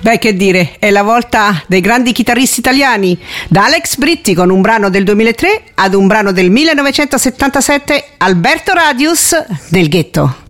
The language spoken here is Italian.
Beh, che dire, è la volta dei grandi chitarristi italiani, da Alex Britti con un brano del 2003 ad un brano del 1977, Alberto Radius, Nel ghetto.